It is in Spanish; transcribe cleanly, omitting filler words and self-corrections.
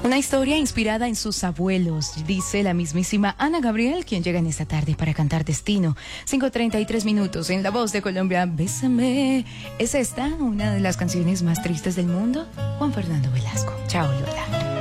Una historia inspirada en sus abuelos, dice la mismísima Ana Gabriel, quien llega en esta tarde para cantar Destino. 5:33 minutos en La Voz de Colombia. Bésame. ¿Es esta una de las canciones más tristes del mundo? Juan Fernando Velasco. Chao, Lola.